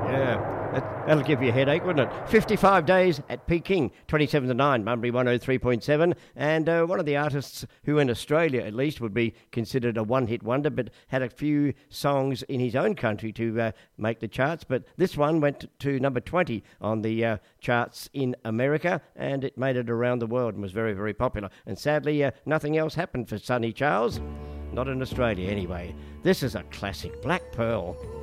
Yeah, that'll give you a headache, wouldn't it? 55 Days at Peking, 27 to 9, Bunbury 103.7. And one of the artists who in Australia, at least, would be considered a one-hit wonder, but had a few songs in his own country to make the charts. But this one went to number 20 on the charts in America, and it made it around the world and was very, very popular. And sadly, nothing else happened for Sonny Charles. Not in Australia, anyway. This is a classic, Black Pearl.